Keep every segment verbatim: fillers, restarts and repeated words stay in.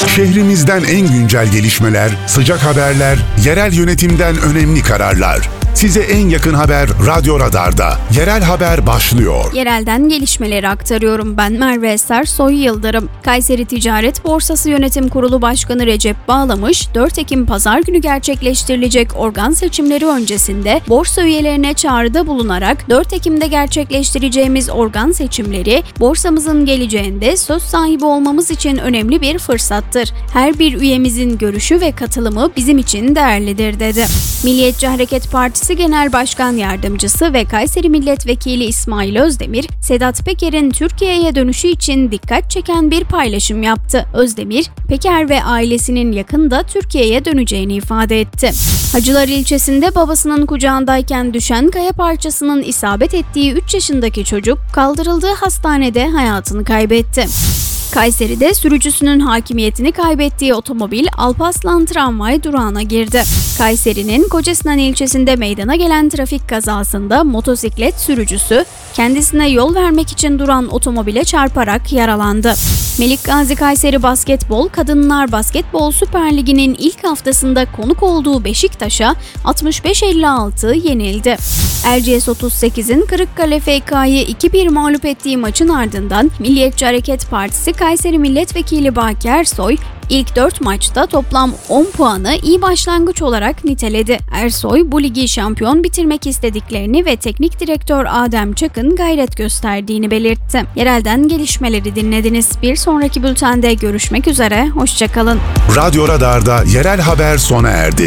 Şehrimizden en güncel gelişmeler, sıcak haberler, yerel yönetimden önemli kararlar. Size en yakın haber Radyo Radar'da. Yerel haber başlıyor. Yerelden gelişmeleri aktarıyorum. Ben Merve Eser Soy Yıldırım. Kayseri Ticaret Borsası Yönetim Kurulu Başkanı Recep Bağlamış, dört Ekim Pazar günü gerçekleştirilecek organ seçimleri öncesinde borsa üyelerine çağrıda bulunarak dört Ekim'de gerçekleştireceğimiz organ seçimleri borsamızın geleceğinde söz sahibi olmamız için önemli bir fırsattır. Her bir üyemizin görüşü ve katılımı bizim için değerlidir dedi. Milliyetçi Hareket Partisi Genel Başkan Yardımcısı ve Kayseri Milletvekili İsmail Özdemir, Sedat Peker'in Türkiye'ye dönüşü için dikkat çeken bir paylaşım yaptı. Özdemir, Peker ve ailesinin yakında Türkiye'ye döneceğini ifade etti. Hacılar ilçesinde babasının kucağındayken düşen kaya parçasının isabet ettiği üç yaşındaki çocuk kaldırıldığı hastanede hayatını kaybetti. Kayseri'de sürücüsünün hakimiyetini kaybettiği otomobil Alparslan tramvay durağına girdi. Kayseri'nin Kocasinan ilçesinde meydana gelen trafik kazasında motosiklet sürücüsü kendisine yol vermek için duran otomobile çarparak yaralandı. Melikgazi Kayseri Basketbol Kadınlar Basketbol Süper Ligi'nin ilk haftasında konuk olduğu Beşiktaş'a altmış beş elli altı yenildi. Erciyes otuz sekizin Kırıkkale F K'yı iki bir mağlup ettiği maçın ardından Milliyetçi Hareket Partisi Kayseri Milletvekili Baki Ersoy, İlk dört maçta toplam on puanı iyi başlangıç olarak niteledi. Ersoy, bu ligi şampiyon bitirmek istediklerini ve teknik direktör Adem Çakın gayret gösterdiğini belirtti. Yerelden gelişmeleri dinlediniz. Bir sonraki bültende görüşmek üzere, hoşçakalın. Radyo Radar'da yerel haber sona erdi.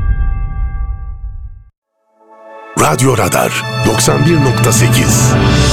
Radyo Radar doksan bir nokta sekiz